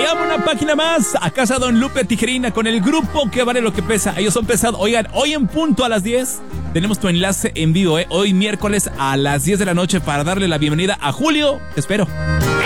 abre una página más a casa Don Lupe Tijerina con el grupo que vale lo que pesa. Ellos son pesados. Oigan, hoy en punto a las 10 tenemos tu enlace en vivo, Hoy miércoles a las 10 de la noche para darle la bienvenida a Julio. Te espero.